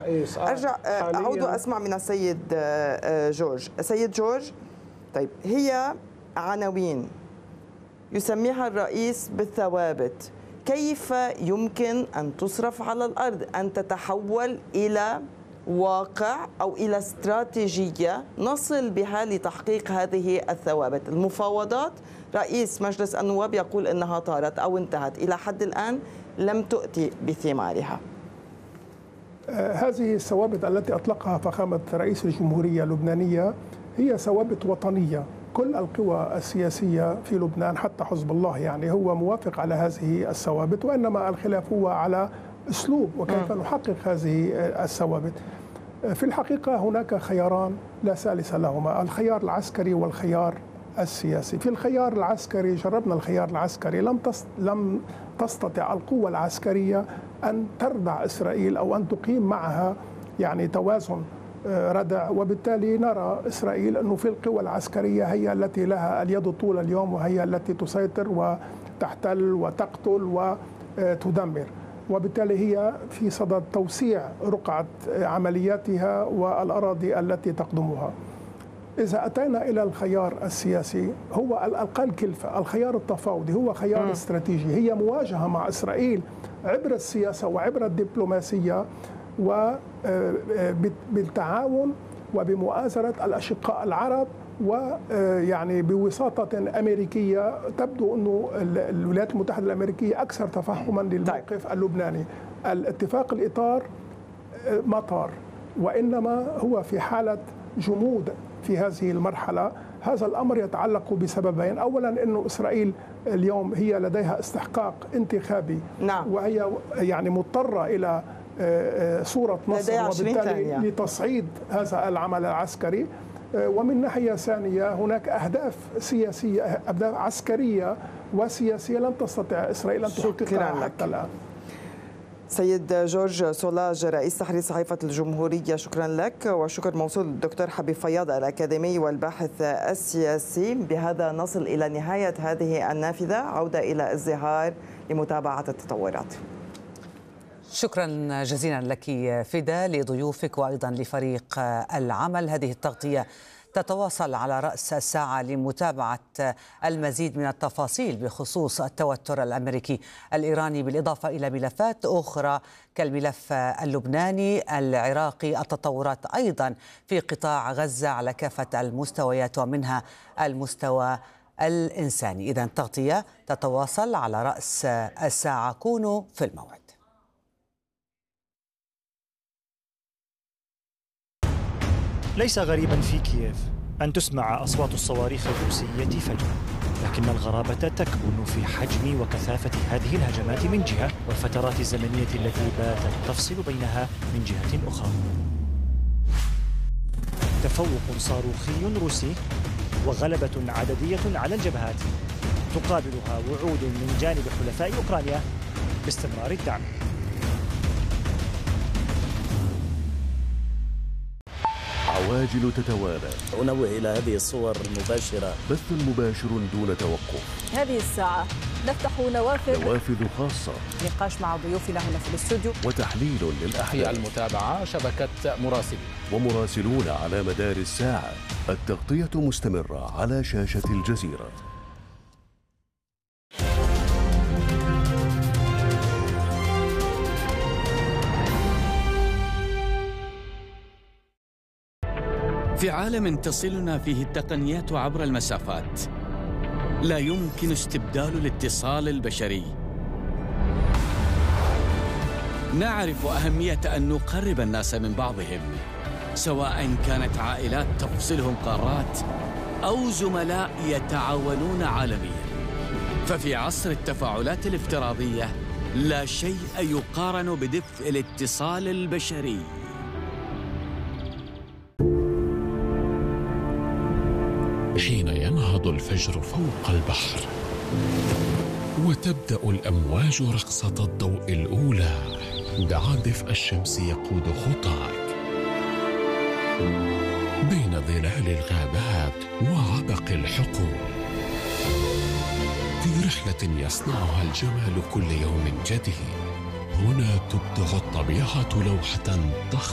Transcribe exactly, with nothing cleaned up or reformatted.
أرجع أعود وأسمع من السيد جورج. سيد جورج، طيب هي عناوين يسميها الرئيس بالثوابت، كيف يمكن أن تصرف على الأرض، أن تتحول إلى واقع أو إلى استراتيجية نصل بها لتحقيق هذه الثوابت؟ المفاوضات رئيس مجلس النواب يقول إنها طارت أو انتهت، إلى حد الآن لم تؤتي بثمارها. هذه الثوابت التي أطلقها فخامة رئيس الجمهورية اللبنانية هي ثوابت وطنية. كل القوى السياسية في لبنان حتى حزب الله يعني هو موافق على هذه الثوابت، وإنما الخلاف هو على أسلوب وكيف نحقق هذه الثوابت. في الحقيقة هناك خياران لا ثالث لهما، الخيار العسكري والخيار السياسي. في الخيار العسكري جربنا الخيار العسكري، لم لم تستطع القوة العسكرية أن تردع إسرائيل أو أن تقيم معها يعني توازن ردع، وبالتالي نرى إسرائيل أنه في القوى العسكرية هي التي لها اليد طول اليوم، وهي التي تسيطر وتحتل وتقتل وتدمر، وبالتالي هي في صدد توسيع رقعة عملياتها والأراضي التي تقدمها. إذا أتينا إلى الخيار السياسي هو الأقل كلفة، الخيار التفاوضي هو خيار م. استراتيجي، هي مواجهة مع إسرائيل عبر السياسة وعبر الدبلوماسية وبالتعاون وبمؤازرة الأشقاء العرب، ويعني بوساطة أمريكية. تبدو أنه الولايات المتحدة الأمريكية أكثر تفهما للموقف اللبناني. الاتفاق الإطار ما طار، وإنما هو في حالة جمود في هذه المرحلة. هذا الأمر يتعلق بسببين، أولا أنه إسرائيل اليوم هي لديها استحقاق انتخابي، نعم. وهي يعني مضطرة إلى صورة نصر، وبالتالي لتصعيد هذا العمل العسكري. ومن ناحية ثانية هناك أهداف سياسية، أهداف عسكرية وسياسية لم تستطع إسرائيل أن تحققها حتى الآن. سيد جورج سولاج رئيس تحرير صحيفة الجمهورية، شكرا لك، وشكر موصول للدكتور حبيب فياض الأكاديمي والباحث السياسي. بهذا نصل إلى نهاية هذه النافذة، عودة إلى الزهار لمتابعة التطورات. شكرا جزيلا لك فدا، لضيوفك وأيضا لفريق العمل. هذه التغطية تتواصل على رأس الساعة لمتابعة المزيد من التفاصيل بخصوص التوتر الأمريكي الإيراني، بالإضافة إلى ملفات أخرى كالملف اللبناني العراقي، التطورات أيضا في قطاع غزة على كافة المستويات ومنها المستوى الإنساني. إذن تغطية تتواصل على رأس الساعة، كونوا في الموعد. ليس غريبا في كييف أن تسمع أصوات الصواريخ الروسية فجأة، لكن الغرابة تكمن في حجم وكثافة هذه الهجمات من جهة، والفترات الزمنية التي باتت تفصل بينها من جهة أخرى. تفوق صاروخي روسي وغلبة عددية على الجبهات تقابلها وعود من جانب حلفاء أوكرانيا باستمرار الدعم. عواجل تتوالى. أنوه إلى هذه الصور المباشرة، بث مباشر دون توقف. هذه الساعة نفتح نوافذ نوافذ خاصة، نقاش مع ضيوفنا هنا في الاستوديو، وتحليل للأحداث. المتابعة شبكة مراسلين ومراسلون على مدار الساعة. التغطية مستمرة على شاشة الجزيرة. في عالم تصلنا فيه التقنيات عبر المسافات، لا يمكن استبدال الاتصال البشري. نعرف أهمية أن نقرب الناس من بعضهم، سواء كانت عائلات تفصلهم قارات أو زملاء يتعاونون عالميا. ففي عصر التفاعلات الافتراضية لا شيء يقارن بدفء الاتصال البشري. حين ينهض الفجر فوق البحر وتبدأ الأمواج رقصة الضوء الأولى، دع دفء الشمس يقود خطاك بين ظلال الغابات وعبق الحقول، في رحلة يصنعها الجمال كل يوم جديد. هنا تبدع الطبيعة لوحة ضخمة